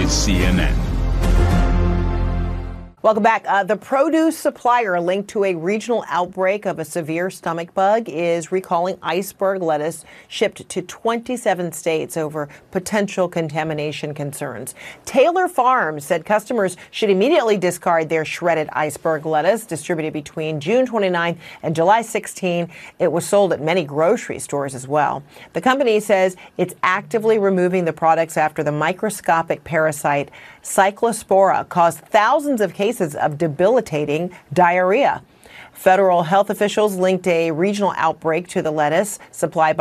is CNN. Welcome back. The produce supplier linked to a regional outbreak of a severe stomach bug is recalling iceberg lettuce shipped to 27 states over potential contamination concerns. Taylor Farms said customers should immediately discard their shredded iceberg lettuce distributed between June 29 and July 16. It was sold at many grocery stores as well. The company says it's actively removing the products after the microscopic parasite Cyclospora caused thousands of cases of debilitating diarrhea. Federal health officials linked a regional outbreak to the lettuce supplied by